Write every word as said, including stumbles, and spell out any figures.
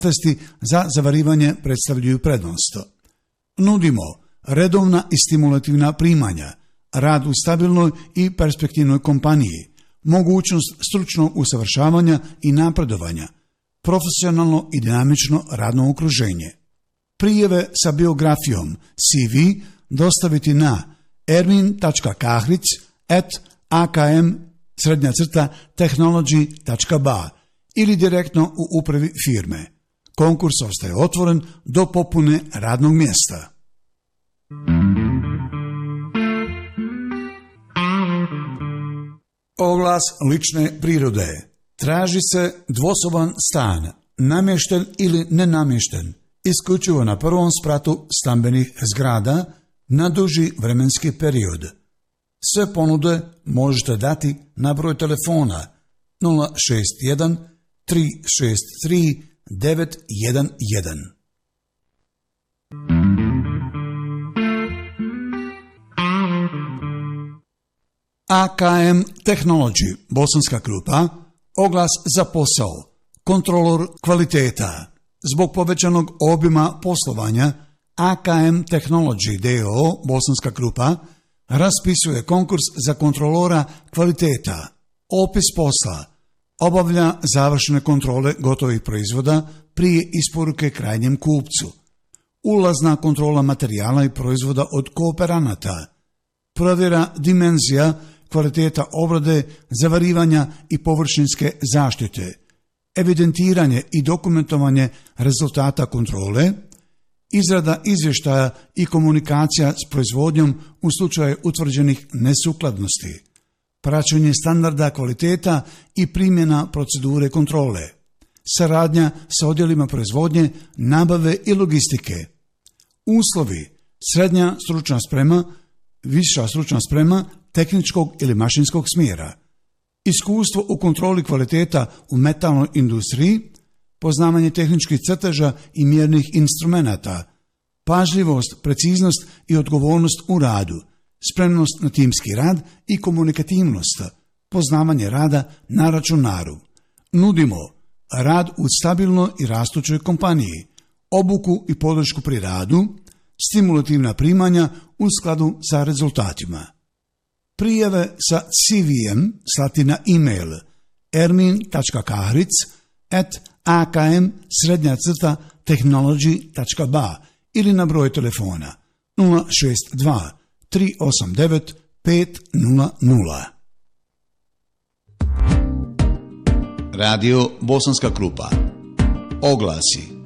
testi za zavarivanje predstavljaju prednost. Nudimo redovna i stimulativna primanja, rad u stabilnoj i perspektivnoj kompaniji, mogućnost stručnog usavršavanja i napredovanja, profesionalno i dinamično radno okruženje. Prijave sa biografijom C V dostaviti na ermin tačka kahric at a k m srednja crta technology tačka b a ili direktno u upravi firme. Konkurs ostaje otvoren do popune radnog mjesta. Oglas lične prirode. Traži se dvosoban stan, namješten ili nenamješten, isključivo na prvom spratu stambenih zgrada na duži vremenski period. Sve ponude možete dati na broj telefona nula šest jedan tri šest tri devet jedan jedan. A K M Technology, Bosanska Krupa, oglas za posao, kontrolor kvaliteta. Zbog povećanog obima poslovanja, A K M Technology d o o, Bosanska Krupa, raspisuje konkurs za kontrolora kvaliteta. Opis posla: obavlja završene kontrole gotovih proizvoda prije isporuke krajnjem kupcu. Ulazna kontrola materijala i proizvoda od kooperanata. Provjera dimenzija, kvaliteta obrade, zavarivanja i površinske zaštite. Evidentiranje i dokumentovanje rezultata kontrole. Izrada izvještaja i komunikacija s proizvodnjom u slučaju utvrđenih nesukladnosti. Praćenje standarda kvaliteta i primjena procedure kontrole. Saradnja sa odjelima proizvodnje, nabave i logistike. Uslovi: srednja stručna sprema, viša stručna sprema tehničkog ili mašinskog smjera. Iskustvo u kontroli kvaliteta u metalnoj industriji, poznavanje tehničkih crteža i mjernih instrumenata, pažljivost, preciznost i odgovornost u radu, spremnost na timski rad i komunikativnost, poznavanje rada na računaru. Nudimo rad u stabilnoj i rastućoj kompaniji, obuku i podršku pri radu, stimulativna primanja u skladu sa rezultatima. Prijave sa C V-em slati na e-mail ermin tačka kahric at a k m srednja crta technology tačka b a ili na broj telefona nula šest dva tri osam devet pet nula nula. Radio Bosanska Krupa. Oglasi.